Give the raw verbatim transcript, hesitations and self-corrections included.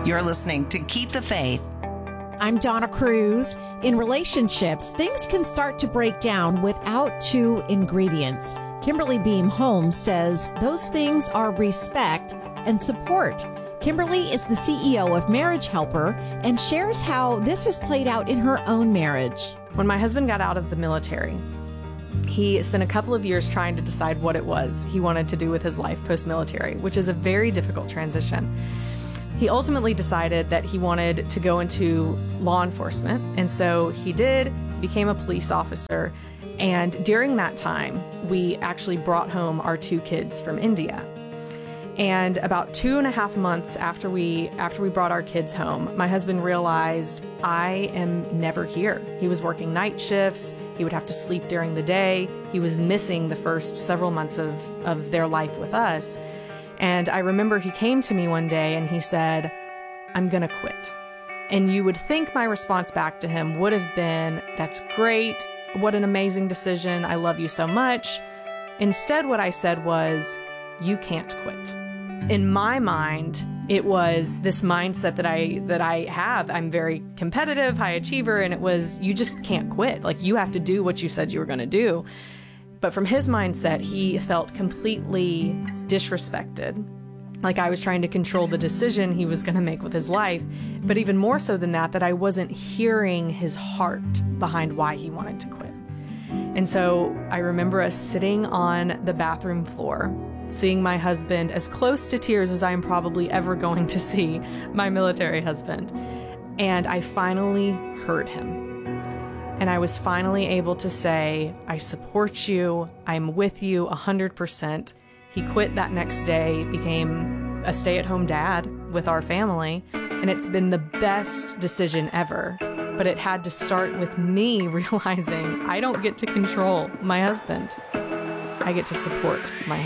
You're listening to Keep the Faith. I'm Donna Cruz. In relationships, things can start to break down without two ingredients. Kimberly Beam Holmes says those things are respect and support. Kimberly is the C E O of Marriage Helper and shares how this has played out in her own marriage. When my husband got out of the military, he spent a couple of years trying to decide what it was he wanted to do with his life post-military, which is a very difficult transition. He ultimately decided that he wanted to go into law enforcement, and so he did, became a police officer, and during that time, we actually brought home our two kids from India. And about two and a half months after we after we brought our kids home, my husband realized I am never here. He was working night shifts. He would have to sleep during the day. He was missing the first several months of, of their life with us. And I remember he came to me one day and he said, I'm going to quit. And you would think my response back to him would have been, that's great. What an amazing decision. I love you so much. Instead, what I said was, you can't quit. In my mind, it was this mindset that I that I have. I'm very competitive, high achiever, and it was, you just can't quit. Like, you have to do what you said you were going to do. But from his mindset, he felt completely disrespected. Like I was trying to control the decision he was going to make with his life. But even more so than that, that I wasn't hearing his heart behind why he wanted to quit. And so I remember us sitting on the bathroom floor, seeing my husband as close to tears as I am probably ever going to see my military husband. And I finally heard him. And I was finally able to say, I support you. I'm with you one hundred percent. He quit that next day, became a stay-at-home dad with our family. And it's been the best decision ever. But it had to start with me realizing I don't get to control my husband. I get to support my husband.